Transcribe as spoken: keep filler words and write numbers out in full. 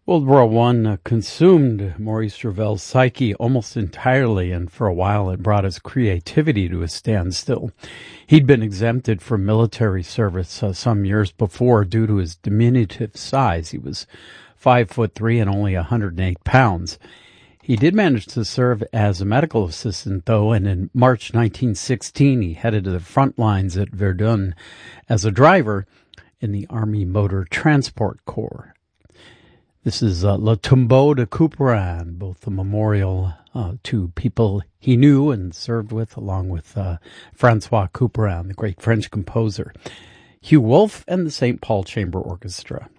World War One uh, consumed Maurice Ravel's psyche almost entirely, and for a while it brought his creativity to a standstill. He'd been exempted from military service uh, some years before due to his diminutive size. He was five foot three and only one hundred eight pounds. He did manage to serve as a medical assistant, though, and in March nineteen sixteen he headed to the front lines at Verdun as a driver in the Army Motor Transport Corps. This is uh, Le Tombeau de Couperin, both a memorial uh, to people he knew and served with, along with uh, Francois Couperin, the great French composer, Hugh Wolf, and the Saint Paul Chamber Orchestra.